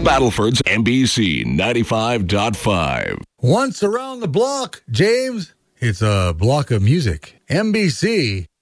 Battleford's NBC 95.5. Once around the block, James. It's a block of music. NBC